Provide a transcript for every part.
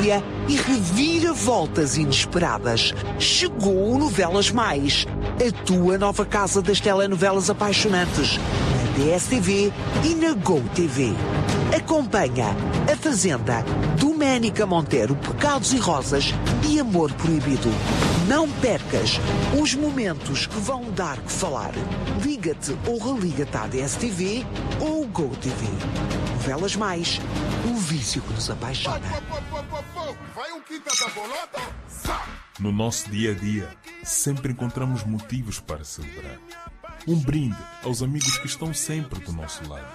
comédia e reviravoltas inesperadas. Chegou o Novelas Mais, a tua nova casa das telenovelas apaixonantes, na DSTV e na GoTV. Acompanha A Fazenda, Doménica Monteiro, Pecados e Rosas e Amor Proibido. Não percas os momentos que vão dar que falar. Liga-te ou religa-te à DSTV ou GoTV. Novelas Mais, o vício que nos apaixona. Vai um quinta da bolota? No nosso dia a dia, sempre encontramos motivos para celebrar. Um brinde aos amigos que estão sempre do nosso lado.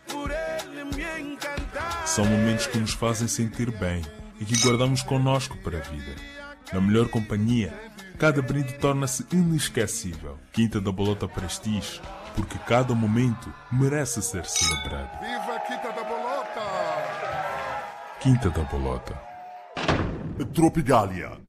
São momentos que nos fazem sentir bem e que guardamos connosco para a vida. Na melhor companhia, cada brinde torna-se inesquecível. Quinta da Bolota Prestige, porque cada momento merece ser celebrado. Viva a Quinta da Bolota! Quinta da Bolota. Tropigália.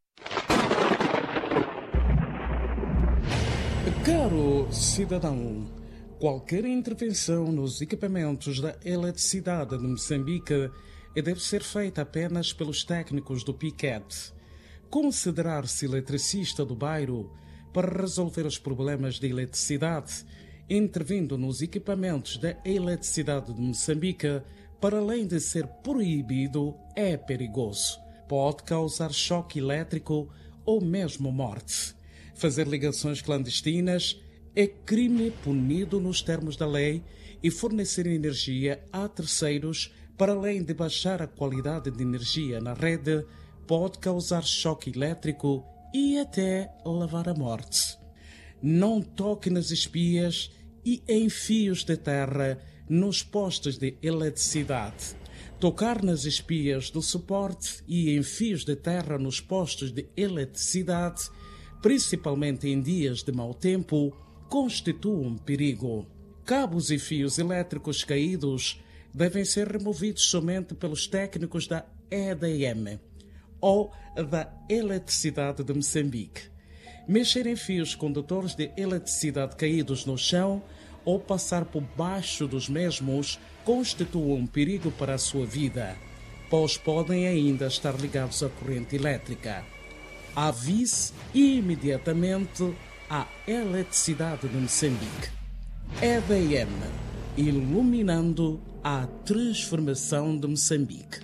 Caro cidadão, qualquer intervenção nos equipamentos da eletricidade de Moçambique deve ser feita apenas pelos técnicos do PIQET. Considerar-se eletricista do bairro para resolver os problemas de eletricidade, intervindo nos equipamentos da eletricidade de Moçambique, para além de ser proibido, é perigoso. Pode causar choque elétrico ou mesmo morte. Fazer ligações clandestinas é crime punido nos termos da lei e fornecer energia a terceiros, para além de baixar a qualidade de energia na rede, pode causar choque elétrico e até levar à morte. Não toque nas espias e em fios de terra nos postes de eletricidade. Tocar nas espias do suporte e em fios de terra nos postes de eletricidade, principalmente em dias de mau tempo, constitui um perigo. Cabos e fios elétricos caídos devem ser removidos somente pelos técnicos da EDM ou da Eletricidade de Moçambique. Mexer em fios condutores de eletricidade caídos no chão ou passar por baixo dos mesmos constitui um perigo para a sua vida, pois podem ainda estar ligados à corrente elétrica. Avise imediatamente a Eletricidade de Moçambique. EDM, iluminando a transformação de Moçambique.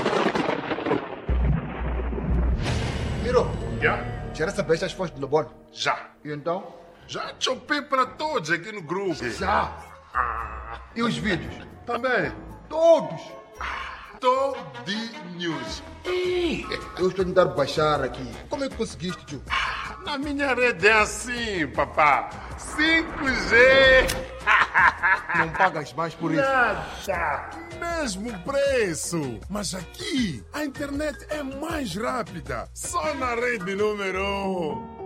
Miro, Já? já recebeste as fotos do Lobon? Já. E então? Já chopei para todos aqui no grupo. Já. E os vídeos? Também. Todos. Todinhos. Eu estou a tentar baixar aqui. Como é que conseguiste, tio? Na minha rede é assim, papá. 5G. Não pagas mais por isso? Nada. Mesmo preço. Mas aqui a internet é mais rápida. Só na rede número 1.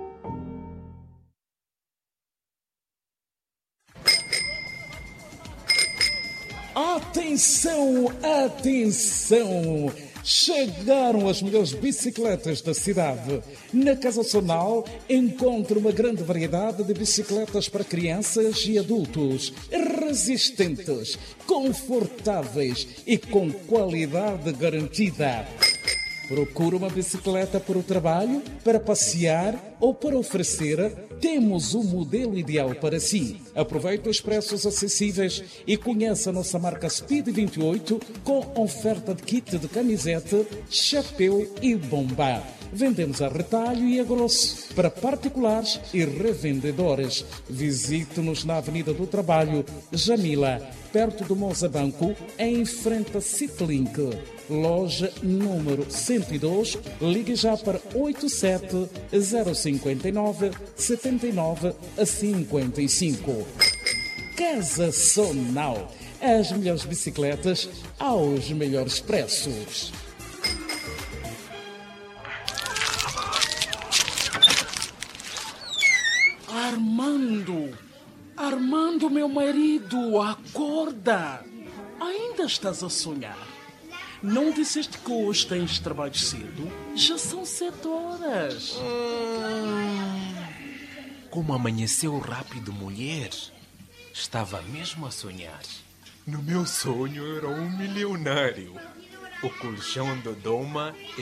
Atenção, atenção! Chegaram as melhores bicicletas da cidade. Na Casa Sonal encontra uma grande variedade de bicicletas para crianças e adultos, resistentes, confortáveis e com qualidade garantida. Procura uma bicicleta para o trabalho, para passear ou para oferecer? Temos o modelo ideal para si. Aproveite os preços acessíveis e conheça a nossa marca Speed 28 com oferta de kit de camiseta, chapéu e bomba. Vendemos a retalho e a grosso para particulares e revendedores. Visite-nos na Avenida do Trabalho, Jamila, perto do Moza Banco, em frente a Citlink. Loja número 102, ligue já para 87 059 79 55. Casa Sonal, as melhores bicicletas aos melhores preços. Armando, meu marido, acorda! Ainda estás a sonhar? Não disseste que hoje tens trabalho cedo? Já são 7 horas. Como amanheceu rápido, mulher. Estava mesmo a sonhar. No meu sonho era um milionário. O colchão do Doma